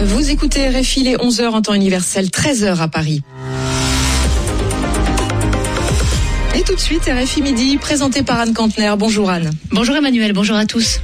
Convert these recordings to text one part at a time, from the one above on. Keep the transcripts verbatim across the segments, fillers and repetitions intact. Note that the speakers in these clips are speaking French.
Vous écoutez R F I, les onze heures en temps universel, treize heures à Paris. Et tout de suite, R F I Midi, présenté par Anne Kantner. Bonjour Anne. Bonjour Emmanuel, bonjour à tous.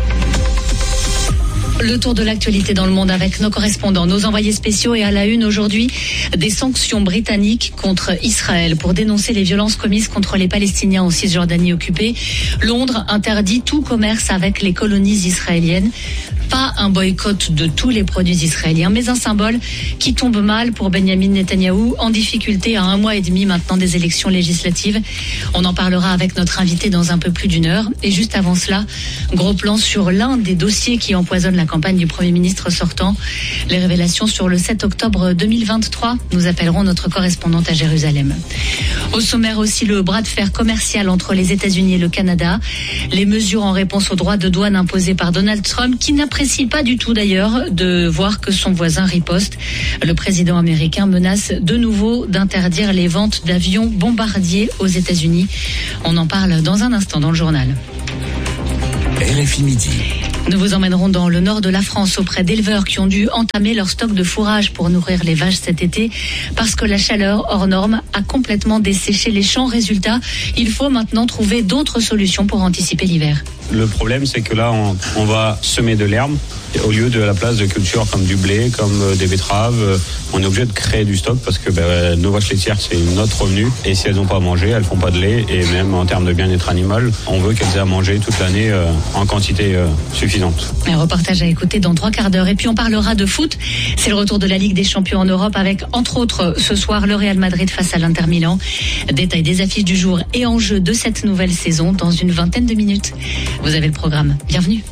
Le tour de l'actualité dans le monde avec nos correspondants, nos envoyés spéciaux et à la une aujourd'hui, des sanctions britanniques contre Israël pour dénoncer les violences commises contre les Palestiniens en Cisjordanie occupée. Londres interdit tout commerce avec les colonies israéliennes. Pas un boycott de tous les produits israéliens, mais un symbole qui tombe mal pour Benyamin Netanyahou, en difficulté à un mois et demi maintenant des élections législatives. On en parlera avec notre invité dans un peu plus d'une heure. Et juste avant cela, gros plan sur l'un des dossiers qui empoisonne la campagne du Premier ministre sortant. Les révélations sur le sept octobre deux mille vingt-trois. Nous appellerons notre correspondante à Jérusalem. Au sommaire aussi, le bras de fer commercial entre les États-Unis et le Canada. Les mesures en réponse aux droits de douane imposés par Donald Trump, qui n'apprécie pas du tout d'ailleurs de voir que son voisin riposte. Le président américain menace de nouveau d'interdire les ventes d'avions bombardiers aux États-Unis. On en parle dans un instant dans le journal. R F I Midi. Nous vous emmènerons dans le nord de la France auprès d'éleveurs qui ont dû entamer leur stock de fourrage pour nourrir les vaches cet été parce que la chaleur hors norme a complètement desséché les champs. Résultat, il faut maintenant trouver d'autres solutions pour anticiper l'hiver. Le problème, c'est que là, on, on va semer de l'herbe au lieu de la place de culture comme du blé, comme des betteraves. On est obligé de créer du stock parce que ben, nos vaches laitières, c'est notre revenu. Et si elles n'ont pas à manger, elles font pas de lait. Et même en termes de bien-être animal, on veut qu'elles aient à manger toute l'année euh, en quantité euh, suffisante. Un reportage à écouter dans trois quarts d'heure. Et puis on parlera de foot. C'est le retour de la Ligue des Champions en Europe avec, entre autres, ce soir, le Real Madrid face à l'Inter Milan. Détail des affiches du jour et enjeux de cette nouvelle saison dans une vingtaine de minutes. Vous avez le programme. Bienvenue.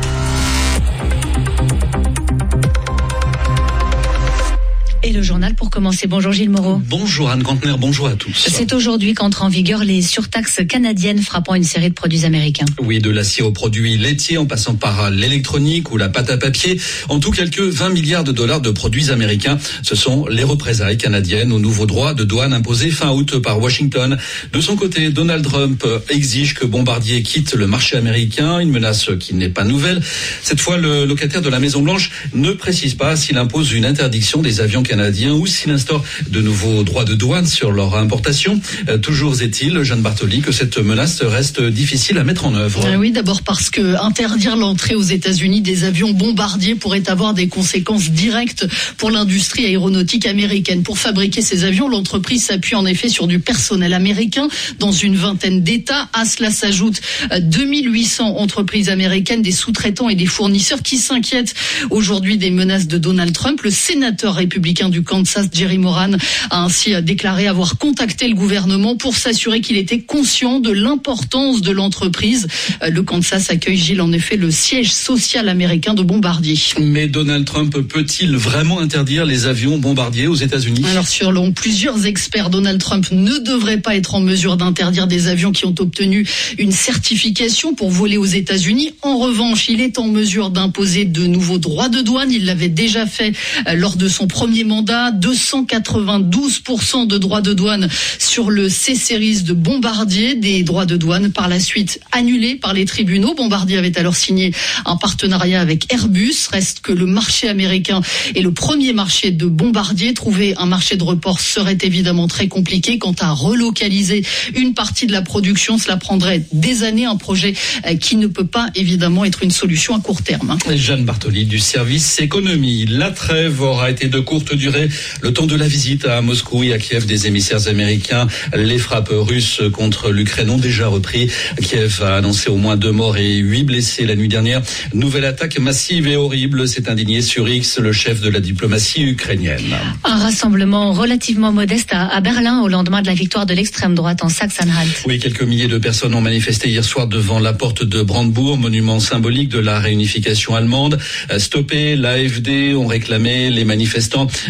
Et le journal pour commencer. Bonjour Gilles Moreau. Bonjour Anne Kantner, bonjour à tous. C'est aujourd'hui qu'entrent en vigueur les surtaxes canadiennes frappant une série de produits américains. Oui, de l'acier aux produits laitiers en passant par l'électronique ou la pâte à papier. En tout, quelques vingt milliards de dollars de produits américains. Ce sont les représailles canadiennes aux nouveaux droits de douane imposés fin août par Washington. De son côté, Donald Trump exige que Bombardier quitte le marché américain. Une menace qui n'est pas nouvelle. Cette fois, le locataire de la Maison-Blanche ne précise pas s'il impose une interdiction des avions canadiens ou s'il instaure de nouveaux droits de douane sur leur importation. Euh, toujours est-il, Jeanne Bartoli, que cette menace reste difficile à mettre en œuvre. Euh, oui, d'abord parce que interdire l'entrée aux États-Unis des avions bombardiers pourrait avoir des conséquences directes pour l'industrie aéronautique américaine. Pour fabriquer ces avions, l'entreprise s'appuie en effet sur du personnel américain dans une vingtaine d'États. À cela s'ajoutent deux mille huit cents entreprises américaines, des sous-traitants et des fournisseurs qui s'inquiètent aujourd'hui des menaces de Donald Trump. Le sénateur républicain du Kansas, Jerry Moran, a ainsi déclaré avoir contacté le gouvernement pour s'assurer qu'il était conscient de l'importance de l'entreprise. Le Kansas accueille, Gilles, en effet, le siège social américain de Bombardier. Mais Donald Trump peut-il vraiment interdire les avions bombardiers aux États-Unis ? Alors, selon plusieurs experts, Donald Trump ne devrait pas être en mesure d'interdire des avions qui ont obtenu une certification pour voler aux États-Unis. En revanche, il est en mesure d'imposer de nouveaux droits de douane. Il l'avait déjà fait lors de son premier mandat. deux cent quatre-vingt-douze pour cent de droits de douane sur le C-Series de Bombardier, des droits de douane par la suite annulés par les tribunaux. Bombardier avait alors signé un partenariat avec Airbus. Reste que le marché américain est le premier marché de Bombardier. Trouver un marché de report serait évidemment très compliqué. Quant à relocaliser une partie de la production, cela prendrait des années, un projet qui ne peut pas évidemment être une solution à court terme. Jeanne Bartoli du service économie. La trêve aura été de courte durée. Le temps de la visite à Moscou et à Kiev des émissaires américains, les frappes russes contre l'Ukraine ont déjà repris. Kiev a annoncé au moins deux morts et huit blessés la nuit dernière. Nouvelle attaque massive et horrible, s'est indigné sur X le chef de la diplomatie ukrainienne. Un rassemblement relativement modeste à Berlin au lendemain de la victoire de l'extrême droite en Saxe-Anhalt. Oui, quelques milliers de personnes ont manifesté hier soir devant la porte de Brandebourg, monument symbolique de la réunification allemande. Stoppé, l'A F D ont réclamé les manifestants. Formation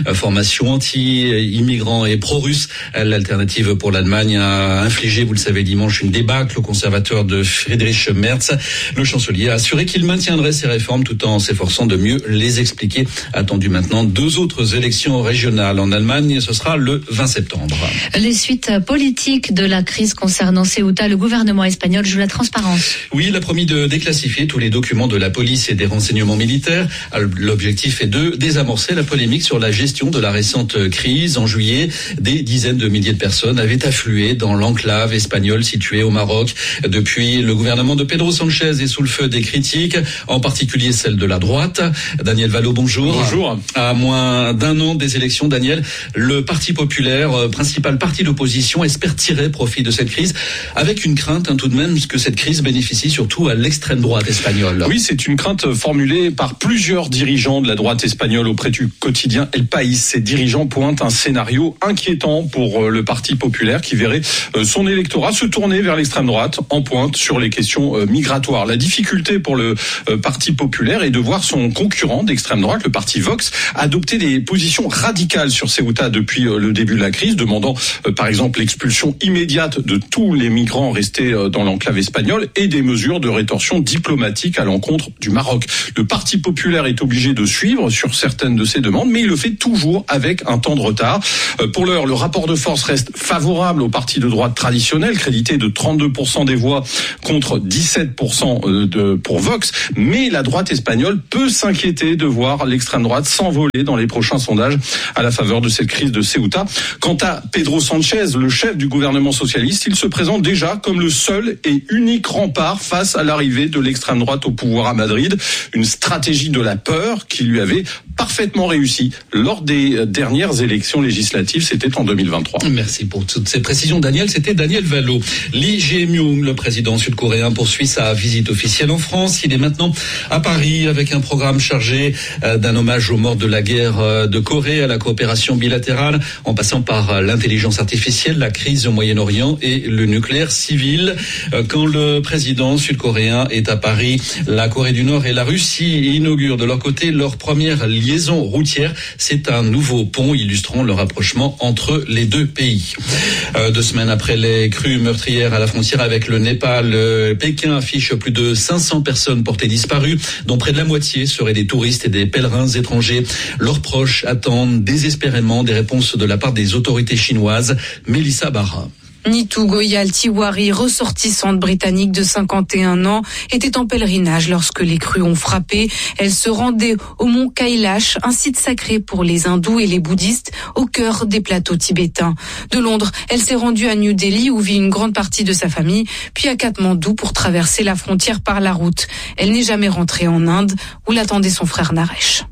position anti-immigrants et pro-russe. L'alternative pour l'Allemagne a infligé, vous le savez, dimanche une débâcle au conservateur de Friedrich Merz. Le chancelier a assuré qu'il maintiendrait ces réformes tout en s'efforçant de mieux les expliquer. Attendu maintenant deux autres élections régionales en Allemagne. Ce sera le vingt septembre. Les suites politiques de la crise concernant Ceuta, le gouvernement espagnol joue la transparence. Oui, il a promis de déclassifier tous les documents de la police et des renseignements militaires. L'objectif est de désamorcer la polémique sur la gestion de la récente crise. En juillet, des dizaines de milliers de personnes avaient afflué dans l'enclave espagnole située au Maroc. Depuis, le gouvernement de Pedro Sanchez est sous le feu des critiques, en particulier celle de la droite. Daniel Valo, bonjour. Bonjour. À moins d'un an des élections, Daniel, le Parti populaire, principal parti d'opposition, espère tirer profit de cette crise, avec une crainte hein, tout de même que cette crise bénéficie surtout à l'extrême droite espagnole. Oui, c'est une crainte formulée par plusieurs dirigeants de la droite espagnole auprès du quotidien El País. Ces dirigeants pointent un scénario inquiétant pour le Parti populaire qui verrait son électorat se tourner vers l'extrême droite en pointe sur les questions migratoires. La difficulté pour le Parti populaire est de voir son concurrent d'extrême droite, le parti Vox, adopter des positions radicales sur Ceuta depuis le début de la crise, demandant par exemple l'expulsion immédiate de tous les migrants restés dans l'enclave espagnole et des mesures de rétorsion diplomatique à l'encontre du Maroc. Le Parti populaire est obligé de suivre sur certaines de ces demandes, mais il le fait toujours avec un temps de retard. Pour l'heure, le rapport de force reste favorable au parti de droite traditionnel, crédité de trente-deux pour cent des voix contre dix-sept pour cent de, pour Vox, mais la droite espagnole peut s'inquiéter de voir l'extrême droite s'envoler dans les prochains sondages à la faveur de cette crise de Ceuta. Quant à Pedro Sanchez, le chef du gouvernement socialiste, il se présente déjà comme le seul et unique rempart face à l'arrivée de l'extrême droite au pouvoir à Madrid, une stratégie de la peur qui lui avait parfaitement réussi lors des dernières élections législatives, c'était en deux mille vingt-trois. Merci pour toutes ces précisions, Daniel. C'était Daniel Valo. Lee Jae-myung, le président sud-coréen, poursuit sa visite officielle en France. Il est maintenant à Paris avec un programme chargé d'un hommage aux morts de la guerre de Corée, à la coopération bilatérale, en passant par l'intelligence artificielle, la crise au Moyen-Orient et le nucléaire civil. Quand le président sud-coréen est à Paris, la Corée du Nord et la Russie inaugurent de leur côté leur première liaison routière. C'est un nouveau pont illustrant le rapprochement entre les deux pays. Euh, deux semaines après les crues meurtrières à la frontière avec le Népal, euh, Pékin affiche plus de cinq cents personnes portées disparues, dont près de la moitié seraient des touristes et des pèlerins étrangers. Leurs proches attendent désespérément des réponses de la part des autorités chinoises. Mélissa Barra. Nitu Goyal Tiwari, ressortissante britannique de cinquante et un ans, était en pèlerinage lorsque les crues ont frappé. Elle se rendait au mont Kailash, un site sacré pour les hindous et les bouddhistes, au cœur des plateaux tibétains. De Londres, elle s'est rendue à New Delhi où vit une grande partie de sa famille, puis à Katmandou pour traverser la frontière par la route. Elle n'est jamais rentrée en Inde où l'attendait son frère Naresh.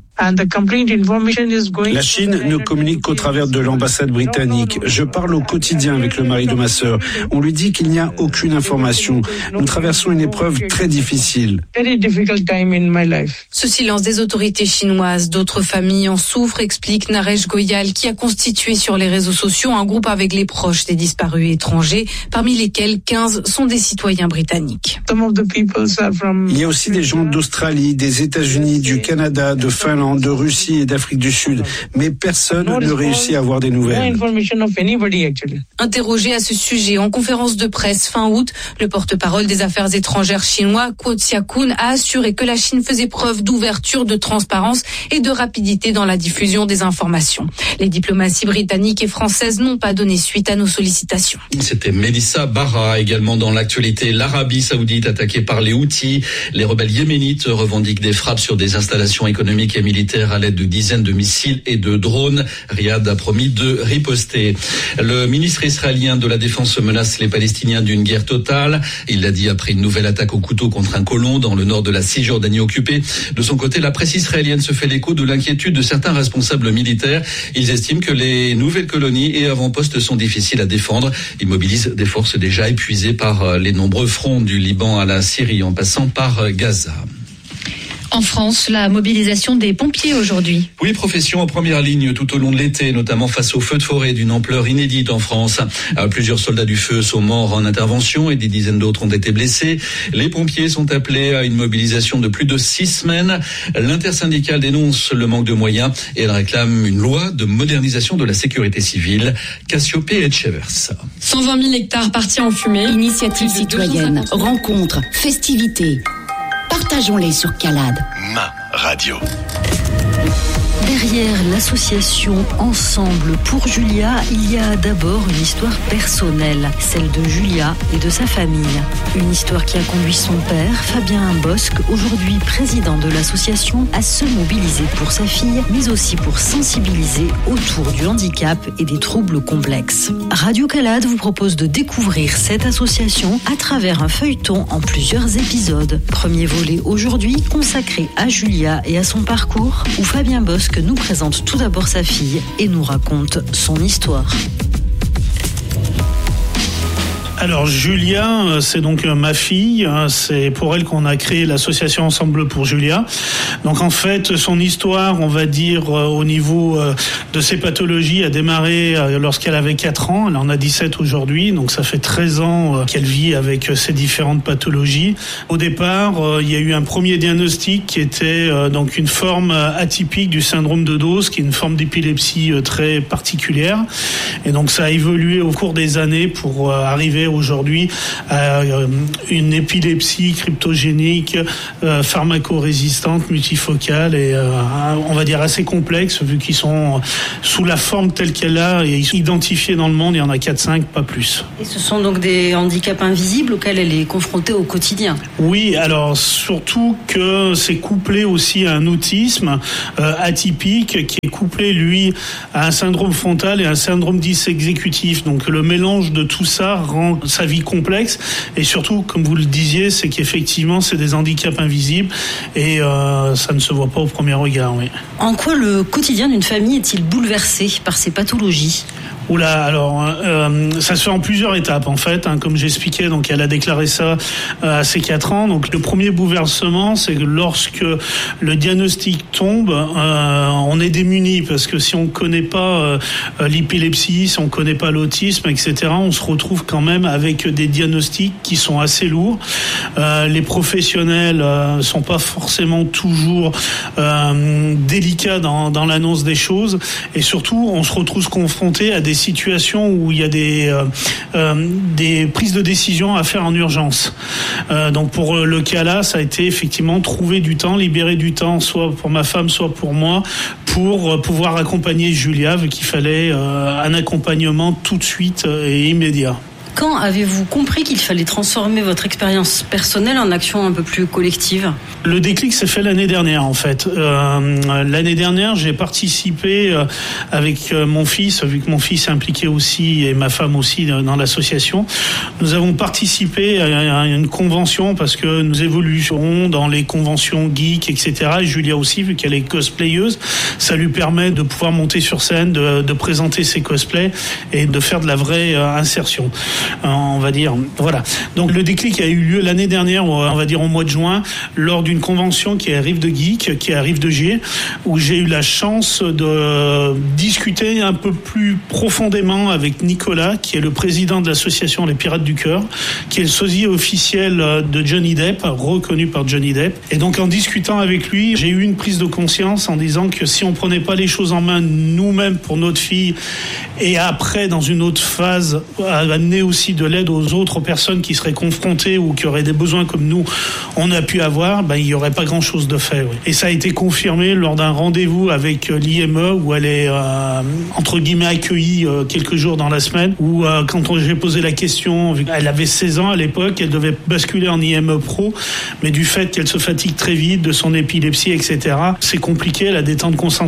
La Chine ne communique qu'au travers de l'ambassade britannique. Je parle au quotidien avec le mari de ma sœur. On lui dit qu'il n'y a aucune information. Nous traversons une épreuve très difficile. Ce silence des autorités chinoises, d'autres familles en souffrent, explique Naresh Goyal, qui a constitué sur les réseaux sociaux un groupe avec les proches des disparus étrangers, parmi lesquels quinze sont des citoyens britanniques. Il y a aussi des gens d'Australie, des États-Unis, du Canada, de Finlande, de Russie et d'Afrique du Sud, mais personne ne réussit à avoir des nouvelles. Interrogé à ce sujet en conférence de presse fin août, le porte-parole des affaires étrangères chinois, Guo Xiaokun, a assuré que la Chine faisait preuve d'ouverture, de transparence et de rapidité dans la diffusion des informations. Les diplomaties britanniques et françaises n'ont pas donné suite à nos sollicitations. C'était Mélissa Barra. Également dans l'actualité, l'Arabie Saoudite attaquée par les Houthis. Les rebelles yéménites revendiquent des frappes sur des installations économiques et militaires à l'aide de dizaines de missiles et de drones. Riyad a promis de riposter. Le ministre israélien de la Défense menace les Palestiniens d'une guerre totale. Il l'a dit après une nouvelle attaque au couteau contre un colon dans le nord de la Cisjordanie occupée. De son côté, la presse israélienne se fait l'écho de l'inquiétude de certains responsables militaires. Ils estiment que les nouvelles colonies et avant-postes sont difficiles à défendre. Ils mobilisent des forces déjà épuisées par les nombreux fronts du Liban à la Syrie en passant par Gaza. En France, la mobilisation des pompiers aujourd'hui. Oui, profession en première ligne tout au long de l'été, notamment face aux feux de forêt d'une ampleur inédite en France. Plusieurs soldats du feu sont morts en intervention et des dizaines d'autres ont été blessés. Les pompiers sont appelés à une mobilisation de plus de six semaines. L'intersyndicale dénonce le manque de moyens et elle réclame une loi de modernisation de la sécurité civile. Cassiopée et Chevers. cent vingt mille hectares partis en fumée. Initiative citoyenne, rencontres, festivités. Partageons-les sur Calade. Ma radio. Derrière l'association Ensemble pour Julia, il y a d'abord une histoire personnelle, celle de Julia et de sa famille. Une histoire qui a conduit son père, Fabien Bosc, aujourd'hui président de l'association, à se mobiliser pour sa fille, mais aussi pour sensibiliser autour du handicap et des troubles complexes. Radio Calade vous propose de découvrir cette association à travers un feuilleton en plusieurs épisodes. Premier volet aujourd'hui consacré à Julia et à son parcours, où Fabien Bosc nous présente tout d'abord sa fille et nous raconte son histoire. Alors Julia, c'est donc ma fille, c'est pour elle qu'on a créé l'association Ensemble pour Julia. Donc en fait, son histoire, on va dire au niveau de ses pathologies, a démarré lorsqu'elle avait quatre ans, elle en a dix-sept aujourd'hui, donc ça fait treize ans qu'elle vit avec ces différentes pathologies. Au départ, il y a eu un premier diagnostic qui était donc une forme atypique du syndrome de Dose, qui est une forme d'épilepsie très particulière. Et donc ça a évolué au cours des années pour arriver aujourd'hui à une épilepsie cryptogénique, euh, pharmacorésistante, multifocale et euh, on va dire assez complexe vu qu'ils sont sous la forme telle qu'elle a et ils sont identifiés dans le monde, il y en a quatre cinq, pas plus. Et ce sont donc des handicaps invisibles auxquels elle est confrontée au quotidien. Oui, alors surtout que c'est couplé aussi à un autisme euh, atypique qui est couplé lui à un syndrome frontal et un syndrome dysexécutif. Donc le mélange de tout ça rend sa vie complexe et surtout, comme vous le disiez, c'est qu'effectivement c'est des handicaps invisibles et euh, ça ne se voit pas au premier regard. Oui. En quoi le quotidien d'une famille est-il bouleversé par ces pathologies ? Oula, alors euh, ça se fait en plusieurs étapes en fait, hein, comme j'expliquais. Donc elle a déclaré ça euh, à ses quatre ans. Donc le premier bouleversement, c'est que lorsque le diagnostic tombe, euh, on est démuni parce que si on connaît pas euh, l'épilepsie, si on connaît pas l'autisme, et cetera, on se retrouve quand même avec des diagnostics qui sont assez lourds. Euh, les professionnels euh, sont pas forcément toujours euh, délicats dans, dans l'annonce des choses et surtout on se retrouve confronté à des situations où il y a des euh, euh, des prises de décision à faire en urgence. Euh, donc pour le cas là, ça a été effectivement trouver du temps, libérer du temps, soit pour ma femme, soit pour moi, pour pouvoir accompagner Julia, vu qu'il fallait euh, un accompagnement tout de suite et immédiat. Quand avez-vous compris qu'il fallait transformer votre expérience personnelle en action un peu plus collective ? Le déclic s'est fait l'année dernière en fait. Euh, l'année dernière, j'ai participé euh, avec euh, mon fils, vu que mon fils est impliqué aussi et ma femme aussi dans l'association. Nous avons participé à une convention parce que nous évoluons dans les conventions geeks, et cetera. Et Julia aussi, vu qu'elle est cosplayeuse, ça lui permet de pouvoir monter sur scène, de, de présenter ses cosplays et de faire de la vraie euh, insertion. On va dire, voilà. Donc le déclic a eu lieu l'année dernière, on va dire au mois de juin, lors d'une convention qui arrive de Geek, qui arrive de G, où j'ai eu la chance de discuter un peu plus profondément avec Nicolas, qui est le président de l'association Les Pirates du Cœur, qui est le sosie officiel de Johnny Depp, reconnu par Johnny Depp. Et donc en discutant avec lui, j'ai eu une prise de conscience en disant que si on prenait pas les choses en main nous-mêmes pour notre fille, et après dans une autre phase, amener aussi de l'aide aux autres personnes qui seraient confrontées ou qui auraient des besoins comme nous, on a pu avoir, ben, il n'y aurait pas grand-chose de fait. Oui. Et ça a été confirmé lors d'un rendez-vous avec l'I M E où elle est, euh, entre guillemets, accueillie euh, quelques jours dans la semaine, où euh, quand j'ai posé la question, elle avait seize ans à l'époque, elle devait basculer en I M E Pro, mais du fait qu'elle se fatigue très vite de son épilepsie, et cetera, c'est compliqué, elle a des temps de concentration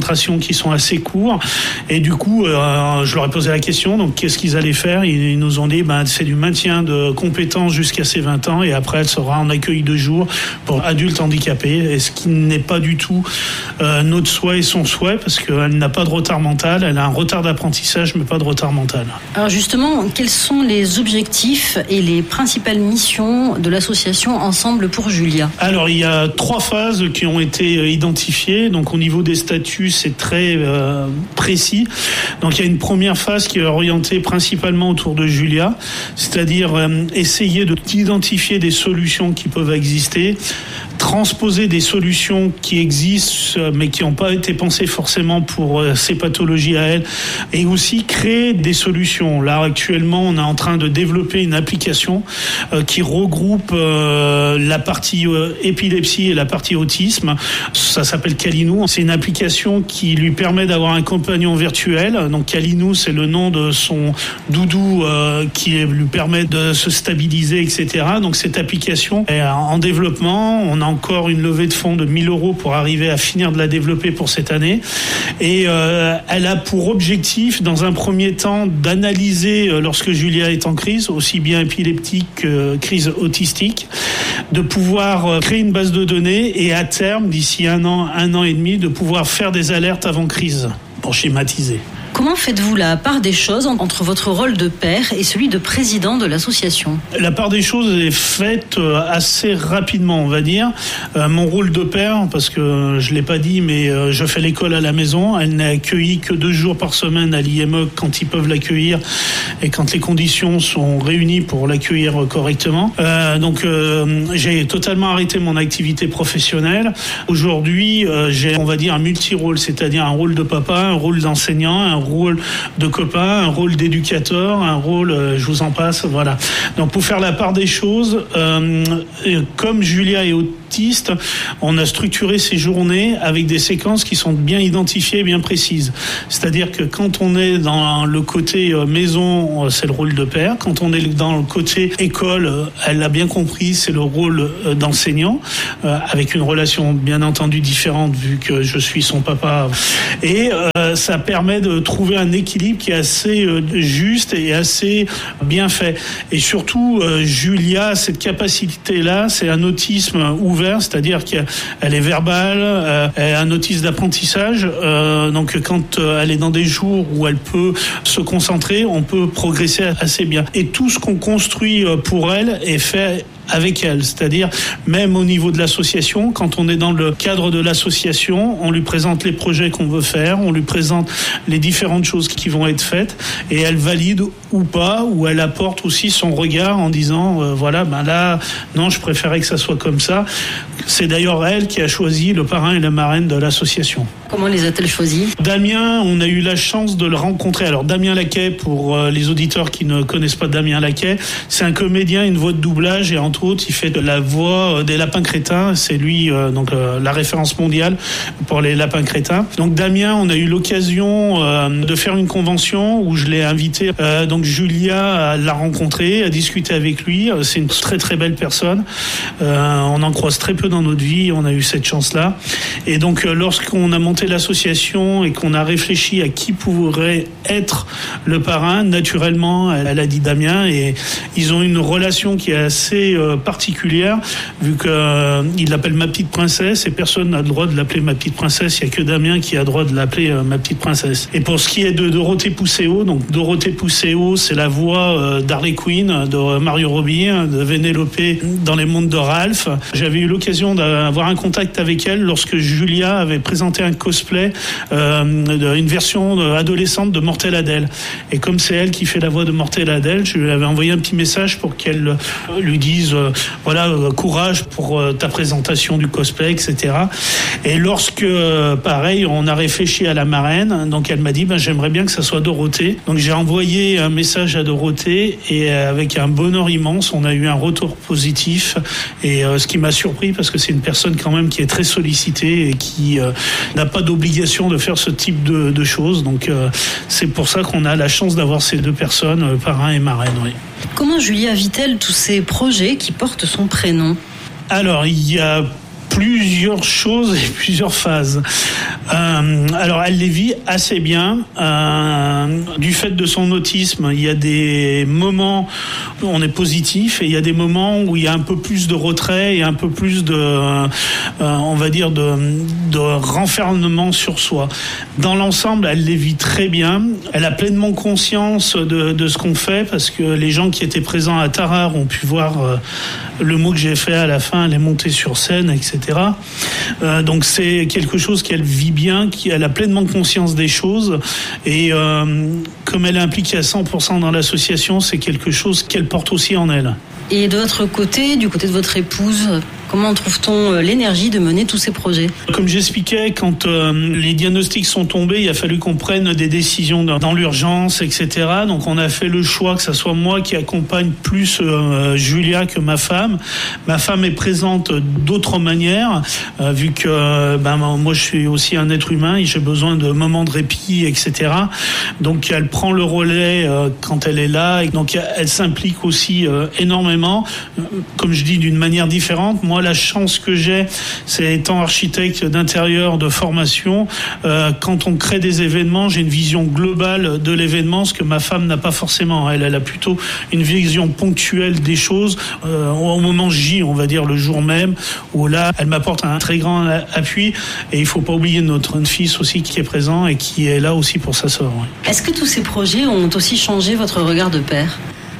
concentrations qui sont assez courts. Et du coup, euh, je leur ai posé la question, donc qu'est-ce qu'ils allaient faire? Ils nous ont dit, ben, c'est du maintien de compétences jusqu'à ses vingt ans, et après elle sera en accueil de jour pour adultes handicapés, et ce qui n'est pas du tout euh, notre souhait et son souhait, parce qu'elle n'a pas de retard mental, elle a un retard d'apprentissage, mais pas de retard mental. Alors justement, quels sont les objectifs et les principales missions de l'association Ensemble pour Julia? Alors, il y a trois phases qui ont été identifiées. Donc, au niveau des statuts, c'est très euh, précis. Donc, il y a une première phase qui est orientée principalement autour de Julia, c'est-à-dire euh, essayer de d'identifier des solutions qui peuvent exister, transposer des solutions qui existent mais qui n'ont pas été pensées forcément pour ces pathologies à elle, et aussi créer des solutions. Là actuellement on est en train de développer une application euh, qui regroupe euh, la partie euh, épilepsie et la partie autisme. Ça s'appelle Kalinou. C'est une application qui lui permet d'avoir un compagnon virtuel. Donc Kalinou, c'est le nom de son doudou euh, qui lui permet de se stabiliser, et cetera. Donc cette application est en développement. On a encore une levée de fonds de mille euros pour arriver à finir de la développer pour cette année. Et euh, elle a pour objectif, dans un premier temps, d'analyser euh, lorsque Julia est en crise, aussi bien épileptique que crise autistique, de pouvoir euh, créer une base de données et à terme, d'ici un an, un an et demi, de pouvoir faire des alertes avant crise, pour schématiser. Comment faites-vous la part des choses entre votre rôle de père et celui de président de l'association? La part des choses est faite assez rapidement, on va dire. Euh, mon rôle de père, parce que je l'ai pas dit, mais euh, je fais l'école à la maison. Elle n'est accueillie que deux jours par semaine à l'I M E quand ils peuvent l'accueillir et quand les conditions sont réunies pour l'accueillir correctement. Euh, donc euh, j'ai totalement arrêté mon activité professionnelle. Aujourd'hui, euh, j'ai, on va dire, un multi-rôle, c'est-à-dire un rôle de papa, un rôle d'enseignant, un rôle de copain, un rôle d'éducateur, un rôle, euh, je vous en passe, voilà. Donc pour faire la part des choses, euh, comme Julia est autiste, on a structuré ces journées avec des séquences qui sont bien identifiées, bien précises. C'est-à-dire que quand on est dans le côté maison, c'est le rôle de père. Quand on est dans le côté école, elle l'a bien compris, c'est le rôle d'enseignant, euh, avec une relation bien entendu différente vu que je suis son papa. Et euh, ça permet de trouver un équilibre qui est assez euh, juste et assez bien fait. Et surtout, euh, Julia a cette capacité-là, c'est un autisme ouvert, c'est-à-dire qu'elle est verbale, euh, elle a un autisme d'apprentissage. Euh, donc quand euh, elle est dans des jours où elle peut se concentrer, on peut progresser assez bien. Et tout ce qu'on construit pour elle est fait avec elle, c'est-à-dire même au niveau de l'association, quand on est dans le cadre de l'association, on lui présente les projets qu'on veut faire, on lui présente les différentes choses qui vont être faites et elle valide ou pas, ou elle apporte aussi son regard en disant euh, voilà, ben là, non, je préférais que ça soit comme ça. C'est d'ailleurs elle qui a choisi le parrain et la marraine de l'association. Comment les a-t-elle choisis? Damien, on a eu la chance de le rencontrer. Alors Damien Laquet, pour euh, les auditeurs qui ne connaissent pas Damien Laquet, c'est un comédien, une voix de doublage, et entre autres, il fait de la voix des lapins crétins. C'est lui euh, donc euh, la référence mondiale pour les lapins crétins. Donc Damien, on a eu l'occasion euh, de faire une convention où je l'ai invité. Euh, donc Julia à l'a rencontré, à discuter avec lui. C'est une très très belle personne. Euh, on en croise très peu dans notre vie. On a eu cette chance-là. Et donc euh, lorsqu'on a monté l'association et qu'on a réfléchi à qui pourrait être le parrain, naturellement, elle, elle a dit Damien, et ils ont une relation qui est assez euh, particulière, vu qu'il euh, l'appelle ma petite princesse, et personne n'a le droit de l'appeler ma petite princesse, il n'y a que Damien qui a le droit de l'appeler euh, ma petite princesse. Et pour ce qui est de Dorothée Pousseau, donc Dorothée Pousseau, c'est la voix euh, d'Harley Quinn, de Mario Robbie, de Vénélope dans les mondes de Ralph. J'avais eu l'occasion d'avoir un contact avec elle lorsque Julia avait présenté un cosplay, euh, une version adolescente de Mortel Adèle. Et comme c'est elle qui fait la voix de Mortel Adèle, je lui avais envoyé un petit message pour qu'elle euh, lui dise euh, voilà, euh, courage pour euh, ta présentation du cosplay, et cetera. Et lorsque, euh, pareil, on a réfléchi à la marraine, donc elle m'a dit ben, j'aimerais bien que ça soit Dorothée. Donc j'ai envoyé un message à Dorothée et euh, avec un bonheur immense, on a eu un retour positif. Et euh, ce qui m'a surpris, parce que c'est une personne quand même qui est très sollicitée et qui euh, n'a pas d'obligation de faire ce type de, de choses. Donc euh, c'est pour ça qu'on a la chance d'avoir ces deux personnes, euh, parrain et marraine. Oui. Comment Julia vit-elle tous ces projets qui portent son prénom? Alors, il y a plusieurs choses et plusieurs phases. Euh, alors, elle les vit assez bien. Euh, du fait de son autisme, il y a des moments où on est positif et il y a des moments où il y a un peu plus de retrait et un peu plus de, euh, on va dire, de, de renfermement sur soi. Dans l'ensemble, elle les vit très bien. Elle a pleinement conscience de, de ce qu'on fait parce que les gens qui étaient présents à Tarare ont pu voir euh, le mot que j'ai fait à la fin, elle est montée sur scène, et cetera. Euh, donc c'est quelque chose qu'elle vit bien, qu'elle a pleinement conscience des choses et euh, comme elle est impliquée à cent pour cent dans l'association, c'est quelque chose qu'elle porte aussi en elle. Et de votre côté, du côté de votre épouse, comment trouve-t-on l'énergie de mener tous ces projets ? Comme j'expliquais, quand euh, les diagnostics sont tombés, il a fallu qu'on prenne des décisions dans, dans l'urgence, et cetera. Donc on a fait le choix que ça soit moi qui accompagne plus euh, Julia que ma femme. Ma femme est présente d'autres manières, euh, vu que euh, ben, moi je suis aussi un être humain et j'ai besoin de moments de répit, et cetera. Donc elle prend le relais euh, quand elle est là. Et donc elle s'implique aussi euh, énormément. Comme je dis, d'une manière différente. Moi, la chance que j'ai, c'est étant architecte d'intérieur de formation, euh, quand on crée des événements, j'ai une vision globale de l'événement, ce que ma femme n'a pas forcément. Elle, elle a plutôt une vision ponctuelle des choses euh, au moment J, on va dire le jour même, où là, elle m'apporte un très grand appui. Et il faut pas oublier notre fils aussi qui est présent et qui est là aussi pour sa sœur. Ouais. Est-ce que tous ces projets ont aussi changé votre regard de père ?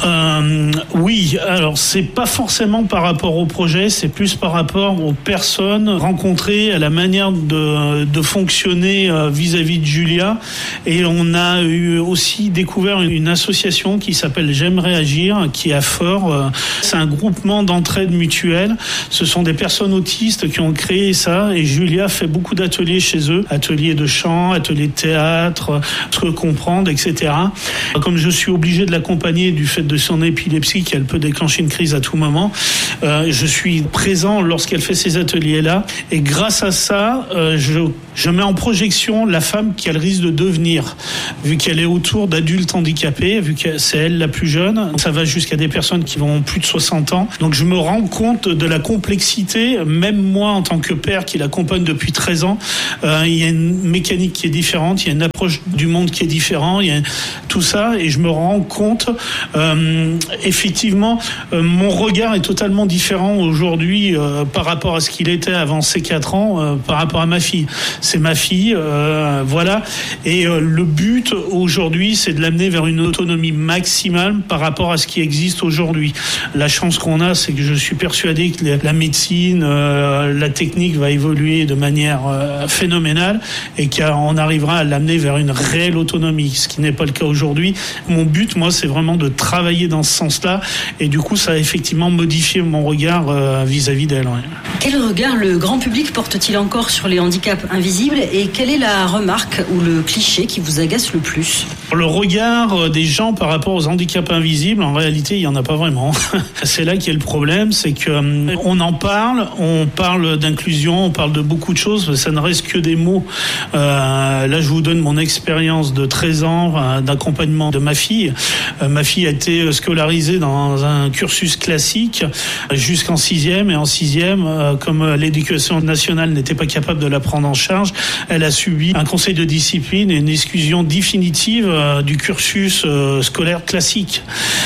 Euh, oui, alors c'est pas forcément par rapport au projet, c'est plus par rapport aux personnes rencontrées, à la manière de, de fonctionner vis-à-vis de Julia. Et on a eu aussi découvert une association qui s'appelle J'aime réagir, qui est à Fort. C'est un groupement d'entraide mutuelle. Ce sont des personnes autistes qui ont créé ça et Julia fait beaucoup d'ateliers chez eux, ateliers de chant, ateliers de théâtre, se comprendre, et cetera. Comme je suis obligé de l'accompagner du fait de de son épilepsie, qu'elle peut déclencher une crise à tout moment. Euh, je suis présent lorsqu'elle fait ces ateliers-là. Et grâce à ça, euh, je, je mets en projection la femme qu'elle risque de devenir, vu qu'elle est autour d'adultes handicapés, vu que c'est elle la plus jeune. Ça va jusqu'à des personnes qui vont plus de soixante ans. Donc je me rends compte de la complexité, même moi en tant que père qui l'accompagne depuis treize ans, euh, il y a une mécanique qui est différente, il y a une approche du monde qui est différente, il y a tout ça, et je me rends compte euh, effectivement, euh, mon regard est totalement différent aujourd'hui euh, par rapport à ce qu'il était avant ces quatre ans, euh, par rapport à ma fille. C'est ma fille, euh, voilà. Et euh, le but aujourd'hui, c'est de l'amener vers une autonomie maximale par rapport à ce qui existe aujourd'hui. La chance qu'on a, c'est que je suis persuadé que la médecine, euh, la technique va évoluer de manière euh, phénoménale et qu'on arrivera à l'amener vers une réelle autonomie, ce qui n'est pas le cas aujourd'hui. Mon but, moi, c'est vraiment de travailler dans ce sens-là et du coup ça a effectivement modifié mon regard euh, vis-à-vis d'elle. Ouais. Quel regard le grand public porte-t-il encore sur les handicaps invisibles et quelle est la remarque ou le cliché qui vous agace le plus ? Le regard des gens par rapport aux handicaps invisibles, en réalité il n'y en a pas vraiment. C'est là qu'il y a le problème, c'est qu'on en parle, on parle d'inclusion, on parle de beaucoup de choses, ça ne reste que des mots. Euh, là je vous donne mon expérience de treize ans euh, d'accompagnement de ma fille. Euh, ma fille a été scolarisée dans un cursus classique jusqu'en sixième et en sixième, comme l'éducation nationale n'était pas capable de la prendre en charge, elle a subi un conseil de discipline et une exclusion définitive du cursus scolaire classique.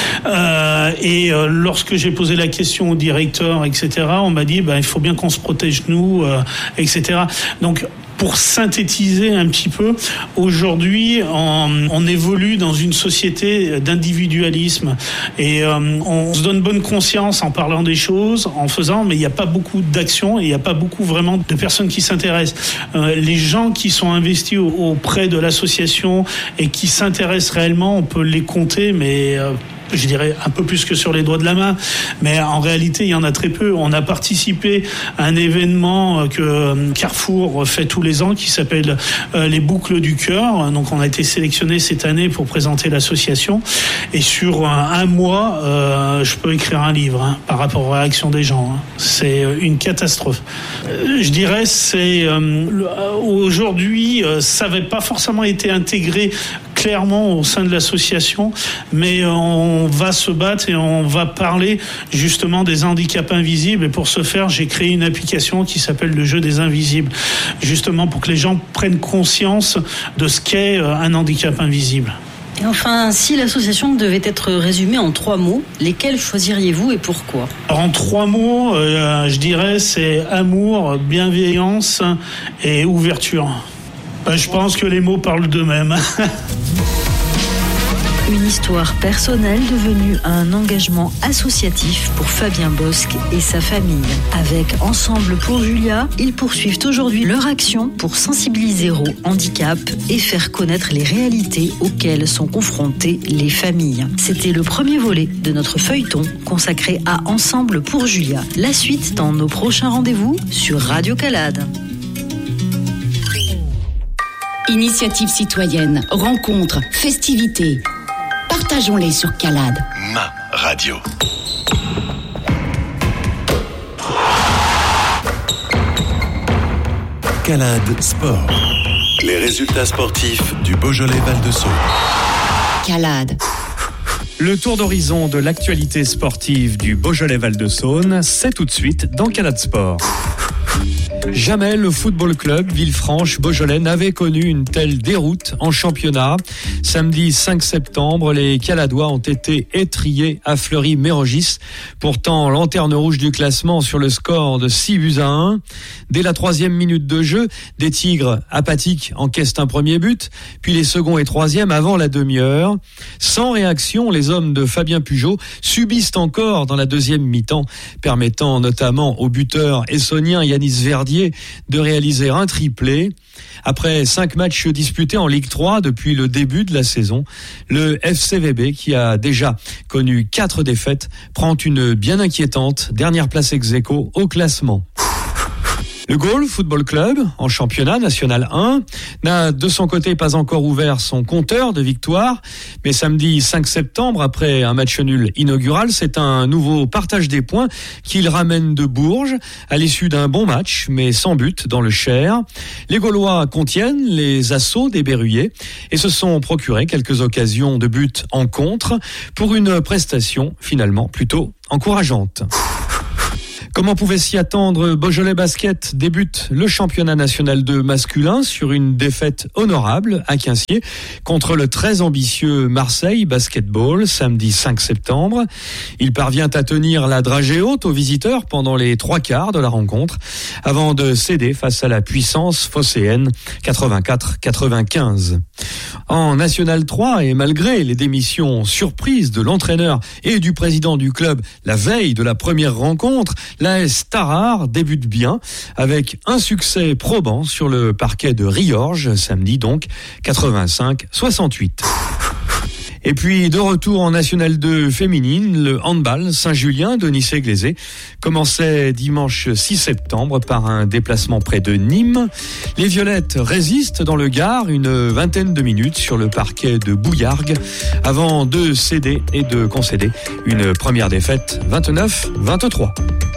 Euh, et lorsque j'ai posé la question au directeur, et cetera, on m'a dit ben, il faut bien qu'on se protège nous, euh, et cetera. Donc pour synthétiser un petit peu, aujourd'hui, on, on évolue dans une société d'individualisme et euh, on se donne bonne conscience en parlant des choses, en faisant, mais il n'y a pas beaucoup d'actions et il n'y a pas beaucoup vraiment de personnes qui s'intéressent. Euh, les gens qui sont investis au, auprès de l'association et qui s'intéressent réellement, on peut les compter, mais euh, je dirais un peu plus que sur les doigts de la main, mais en réalité il y en a très peu. On a participé à un événement que Carrefour fait tous les ans qui s'appelle les Boucles du Cœur. Donc on a été sélectionné cette année pour présenter l'association et sur un, un mois euh, je peux écrire un livre hein, par rapport aux réactions des gens. Hein. C'est une catastrophe. Euh, je dirais c'est euh, aujourd'hui euh, ça n'avait pas forcément été intégré clairement au sein de l'association, mais on va se battre et on va parler justement des handicaps invisibles. Et pour ce faire, j'ai créé une application qui s'appelle le jeu des invisibles, justement pour que les gens prennent conscience de ce qu'est un handicap invisible. Et enfin, si l'association devait être résumée en trois mots, lesquels choisiriez-vous et pourquoi ? Alors, en trois mots, euh, je dirais c'est amour, bienveillance et ouverture. Ben, je pense que les mots parlent d'eux-mêmes. Une histoire personnelle devenue un engagement associatif pour Fabien Bosque et sa famille. Avec Ensemble pour Julia, ils poursuivent aujourd'hui leur action pour sensibiliser au handicap et faire connaître les réalités auxquelles sont confrontées les familles. C'était le premier volet de notre feuilleton consacré à Ensemble pour Julia. La suite dans nos prochains rendez-vous sur Radio Calade. Initiative citoyenne, rencontres, festivités. Partageons-les sur Calade. Ma radio. Calade Sport. Les résultats sportifs du Beaujolais Val de Saône. Calade. Le tour d'horizon de l'actualité sportive du Beaujolais Val de Saône, c'est tout de suite dans Calade Sport. Jamais le football club Villefranche-Beaujolais n'avait connu une telle déroute en championnat. Samedi cinq septembre, les Caladois ont été étriés à Fleury-Mérogis, pourtant lanterne rouge du classement sur le score de six buts à un. Dès la troisième minute de jeu, des Tigres apathiques encaissent un premier but, puis les seconds et troisièmes avant la demi-heure. Sans réaction, les hommes de Fabien Pujol subissent encore dans la deuxième mi-temps, permettant notamment au buteur essonien Yanis Verdier de réaliser un triplé. Après cinq matchs disputés en Ligue trois depuis le début de la saison, le F C V B, qui a déjà connu quatre défaites, prend une bien inquiétante dernière place ex-aequo au classement. Le Gaulle Football Club, en championnat national un, n'a de son côté pas encore ouvert son compteur de victoires, mais samedi cinq septembre, après un match nul inaugural, c'est un nouveau partage des points qu'il ramène de Bourges, à l'issue d'un bon match, mais sans but dans le Cher. Les Gaulois contiennent les assauts des Berruyers et se sont procurés quelques occasions de but en contre pour une prestation finalement plutôt encourageante. Comme on pouvait s'y attendre, Beaujolais Basket débute le championnat national deux masculin sur une défaite honorable à Quincier contre le très ambitieux Marseille Basketball samedi cinq septembre. Il parvient à tenir la dragée haute aux visiteurs pendant les trois quarts de la rencontre avant de céder face à la puissance phocéenne quatre-vingt-quatre quatre-vingt-quinze. En National trois, et malgré les démissions surprises de l'entraîneur et du président du club la veille de la première rencontre, l'A S Tarare débute bien avec un succès probant sur le parquet de Riorges, samedi donc, quatre-vingt-cinq soixante-huit. Et puis, de retour en National deux féminine, le handball Saint-Julien de Nice-Glazé commençait dimanche six septembre par un déplacement près de Nîmes. Les Violettes résistent dans le Gard une vingtaine de minutes sur le parquet de Bouillargues avant de céder et de concéder une première défaite vingt-neuf vingt-trois.